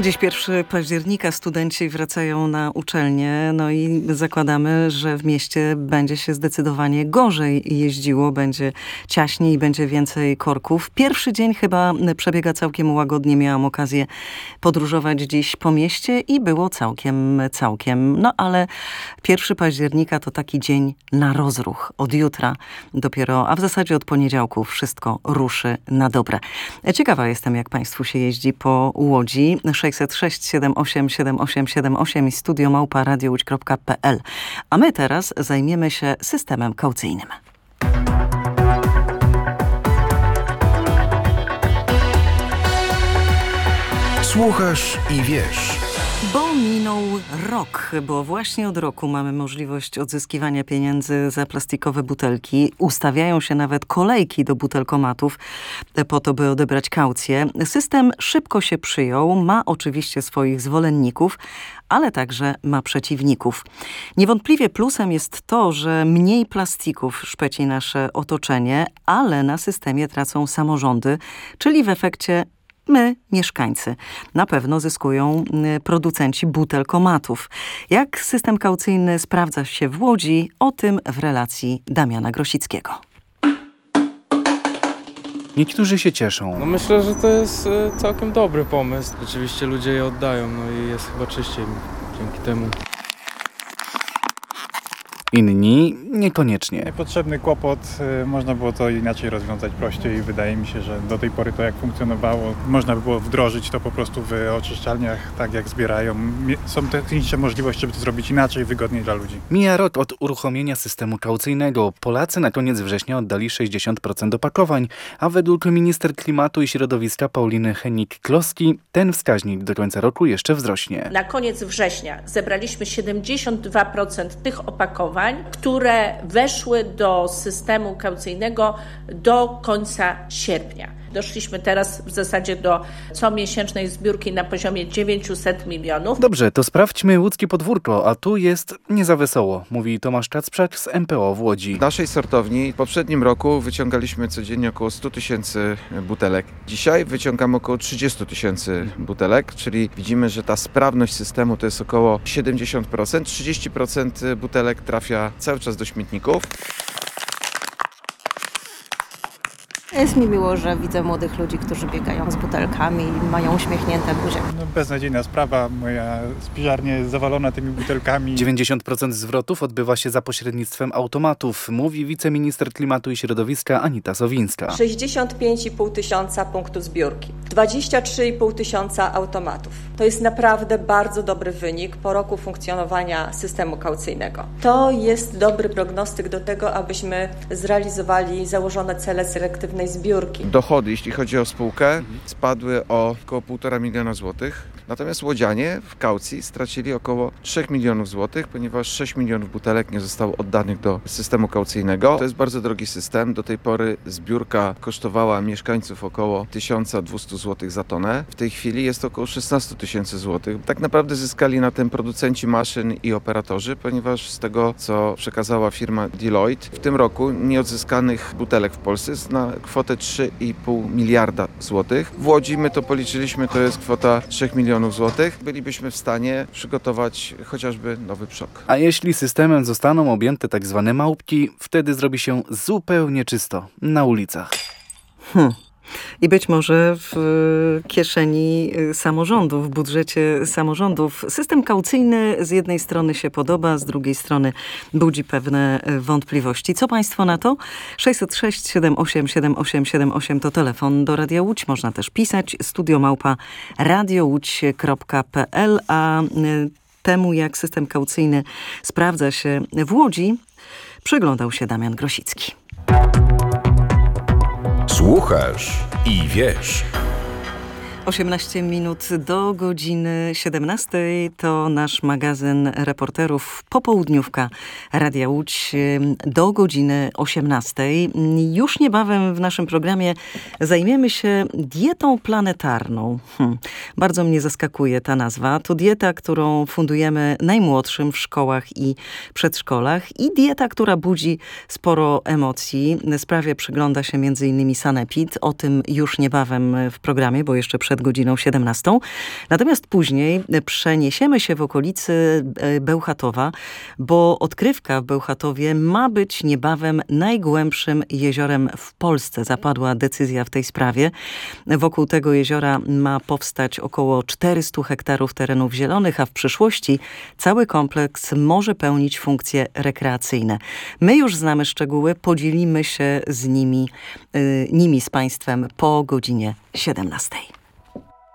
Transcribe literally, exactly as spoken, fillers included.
Dziś pierwszego października studenci wracają na uczelnię, no i zakładamy, że w mieście będzie się zdecydowanie gorzej jeździło, będzie ciaśniej, będzie więcej korków. Pierwszy dzień chyba przebiega całkiem łagodnie. Miałam okazję podróżować dziś po mieście i było całkiem, całkiem. No ale pierwszego października to taki dzień na rozruch. Od jutra dopiero, a w zasadzie od poniedziałku wszystko ruszy na dobre. Ciekawa jestem, jak państwu się jeździ po Łodzi. sześćset sześć siedem osiem siedem osiem siedem osiem i studio małpa radio łódź kropka p l. A my teraz zajmiemy się systemem kaucyjnym. Słuchasz i wiesz. Bo minął rok, bo właśnie od roku mamy możliwość odzyskiwania pieniędzy za plastikowe butelki. Ustawiają się nawet kolejki do butelkomatów po to, by odebrać kaucję. System szybko się przyjął, ma oczywiście swoich zwolenników, ale także ma przeciwników. Niewątpliwie plusem jest to, że mniej plastików szpeci nasze otoczenie, ale na systemie tracą samorządy, czyli w efekcie my, mieszkańcy. Na pewno zyskują producenci butelkomatów. Jak system kaucyjny sprawdza się w Łodzi? O tym w relacji Damiana Grosickiego. Niektórzy się cieszą. No myślę, że to jest całkiem dobry pomysł. Oczywiście ludzie je oddają, no i jest chyba czyściej dzięki temu. Inni niekoniecznie. Niepotrzebny kłopot, można było to inaczej rozwiązać prościej i wydaje mi się, że do tej pory to jak funkcjonowało, można by było wdrożyć to po prostu w oczyszczalniach, tak jak zbierają. Są techniczne możliwości, żeby to zrobić inaczej, wygodniej dla ludzi. Mija rok od uruchomienia systemu kaucyjnego. Polacy na koniec września oddali sześćdziesiąt procent opakowań, a według minister klimatu i środowiska Pauliny Hennig-Kloski ten wskaźnik do końca roku jeszcze wzrośnie. Na koniec września zebraliśmy siedemdziesiąt dwa procent tych opakowań, które weszły do systemu kaucyjnego do końca sierpnia. Doszliśmy teraz w zasadzie do comiesięcznej zbiórki na poziomie dziewięćset milionów. Dobrze, to sprawdźmy łódzkie podwórko, a tu jest nie za wesoło, mówi Tomasz Kacprzak z M P O w Łodzi. W naszej sortowni w poprzednim roku wyciągaliśmy codziennie około sto tysięcy butelek. Dzisiaj wyciągamy około trzydzieści tysięcy butelek, czyli widzimy, że ta sprawność systemu to jest około siedemdziesiąt procent. trzydzieści procent butelek trafia cały czas do śmietników. Jest mi miło, że widzę młodych ludzi, którzy biegają z butelkami i mają uśmiechnięte buzie. No, beznadziejna sprawa. Moja spiżarnia jest zawalona tymi butelkami. dziewięćdziesiąt procent zwrotów odbywa się za pośrednictwem automatów, mówi wiceminister klimatu i środowiska Anita Sowińska. sześćdziesiąt pięć i pół tysiąca punktów zbiórki, dwadzieścia trzy i pół tysiąca automatów. To jest naprawdę bardzo dobry wynik po roku funkcjonowania systemu kaucyjnego. To jest dobry prognostyk do tego, abyśmy zrealizowali założone cele selektywnej zbiórki. Dochody, jeśli chodzi o spółkę, spadły o około półtora miliona złotych. Natomiast łodzianie w kaucji stracili około trzech milionów złotych, ponieważ sześć milionów butelek nie zostało oddanych do systemu kaucyjnego. To jest bardzo drogi system. Do tej pory zbiórka kosztowała mieszkańców około tysiąc dwieście złotych za tonę. W tej chwili jest to około szesnaście tysięcy złotych. Tak naprawdę zyskali na tym producenci maszyn i operatorzy, ponieważ z tego, co przekazała firma Deloitte, w tym roku nieodzyskanych butelek w Polsce jest na kwotę trzy i pół miliarda złotych. W Łodzi my to policzyliśmy, to jest kwota trzech milionów złotych. Bylibyśmy w stanie przygotować chociażby nowy przok. A jeśli systemem zostaną objęte tak zwane małpki, wtedy zrobi się zupełnie czysto na ulicach. Hmm. I być może w kieszeni samorządów, w budżecie samorządów. System kaucyjny z jednej strony się podoba, z drugiej strony budzi pewne wątpliwości. Co państwo na to? sześćset sześć siedem osiem siedem osiem siedem osiem to telefon do Radia Łódź. Można też pisać studio małpa radio łódź kropka p l, a temu, jak system kaucyjny sprawdza się w Łodzi, przyglądał się Damian Grosicki. Słuchasz i wiesz. osiemnaście minut do godziny siedemnastej to nasz magazyn reporterów Popołudniówka Radia Łódź do godziny osiemnastej. Już niebawem w naszym programie zajmiemy się dietą planetarną. Hm. Bardzo mnie zaskakuje ta nazwa. To dieta, którą fundujemy najmłodszym w szkołach i przedszkolach i dieta, która budzi sporo emocji. Sprawie przygląda się między innymi Sanepid. O tym już niebawem w programie, bo jeszcze przed przed godziną siedemnastą. Natomiast później przeniesiemy się w okolicy Bełchatowa, bo odkrywka w Bełchatowie ma być niebawem najgłębszym jeziorem w Polsce. Zapadła decyzja w tej sprawie. Wokół tego jeziora ma powstać około czterysta hektarów terenów zielonych, a w przyszłości cały kompleks może pełnić funkcje rekreacyjne. My już znamy szczegóły, podzielimy się z nimi, y, nimi z Państwem po godzinie siedemnastej.